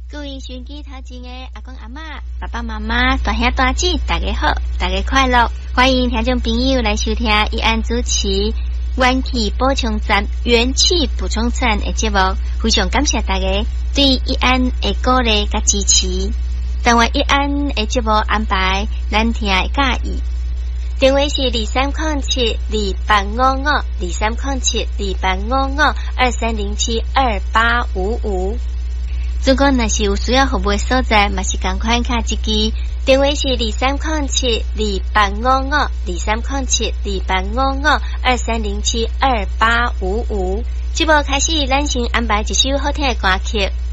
各位收音机头前的阿公阿嬷、爸爸妈妈、大兄大姐，大家好，大家快乐！欢迎听众朋友来收听一安主持元气补充站的节目，非常感谢大家对一安的鼓励甲支持。但愿一安的节目安排，咱听会介意。电话是2307-2855，2307-2855。如果若是有需要服务的所在，嘛是赶快卡一支。电话是2307-2855，2307-2855。节目开始，咱先安排一首好听的歌曲。